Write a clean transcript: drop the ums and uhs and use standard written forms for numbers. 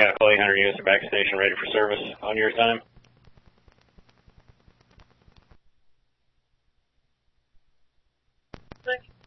got Clay Hunter units are back station ready for service on your time. Thank you.